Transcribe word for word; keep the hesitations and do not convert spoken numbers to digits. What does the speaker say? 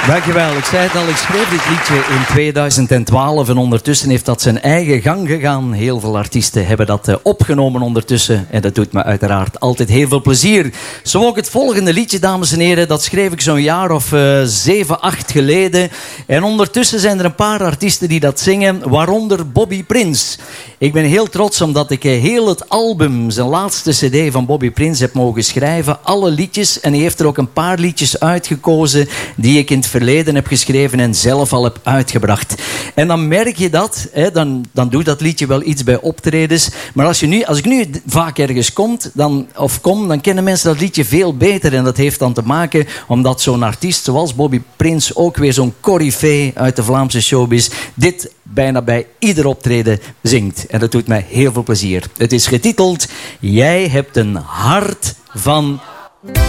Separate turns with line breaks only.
Dankjewel. Ik zei het al, ik schreef dit liedje in tweeduizend twaalf en ondertussen heeft dat zijn eigen gang gegaan. Heel veel artiesten hebben dat uh, opgenomen ondertussen en dat doet me uiteraard altijd heel veel plezier. Zo ook het volgende liedje, dames en heren, dat schreef ik zo'n jaar of uh, zeven, acht geleden. En ondertussen zijn er een paar artiesten die dat zingen, waaronder Bobby Prince. Ik ben heel trots omdat ik uh, heel het album, zijn laatste cd van Bobby Prince, heb mogen schrijven. Alle liedjes, en hij heeft er ook een paar liedjes uitgekozen die ik in het verleden heb geschreven en zelf al heb uitgebracht. En dan merk je dat, hè, dan, dan doet dat liedje wel iets bij optredens. Maar als, je nu, als ik nu vaak ergens komt, dan, of kom, dan kennen mensen dat liedje veel beter. En dat heeft dan te maken omdat zo'n artiest zoals Bobby Prince, ook weer zo'n coryfee uit de Vlaamse showbiz, dit bijna bij ieder optreden zingt. En dat doet mij heel veel plezier. Het is getiteld Jij hebt een hart van...